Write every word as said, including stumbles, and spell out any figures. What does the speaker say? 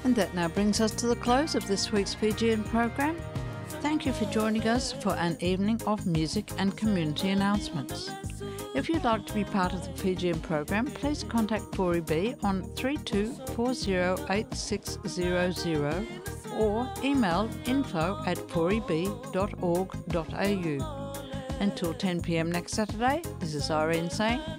And that now brings us to the close of this week's Fijian program. Thank you for joining us for an evening of music and community announcements. If you'd like to be part of the Fijian program, please contact four E B on three two four zero eight six zero zero or email info at four e b dot org dot a u. Until ten p m next Saturday, this is Irene saying